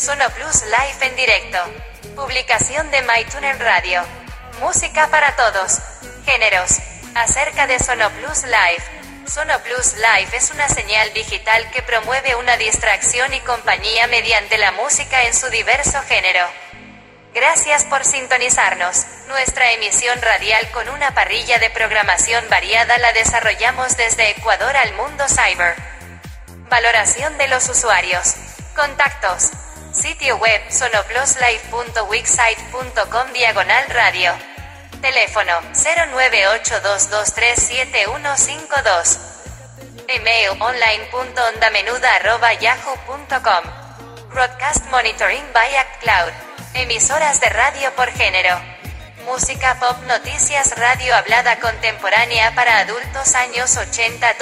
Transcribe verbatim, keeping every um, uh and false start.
Sonoplus Live en directo. Publicación de MyTuner Radio. Música para todos. Géneros. Acerca de Sonoplus Live. Sonoplus Live es una señal digital que promueve una distracción y compañía mediante la música en su diverso género. Gracias por sintonizarnos. Nuestra emisión radial con una parrilla de programación variada la desarrollamos desde Ecuador al mundo cyber. Valoración de los usuarios. Contactos. Sitio web sonopluslive punto wixsite punto com diagonal radio. Teléfono cero nueve ocho dos dos tres siete uno cinco dos. Email online.ondamenuda arroba yahoo punto com. Broadcast Monitoring via Cloud. Emisoras de radio por género. Música pop, noticias, radio hablada contemporánea para adultos años ochenta.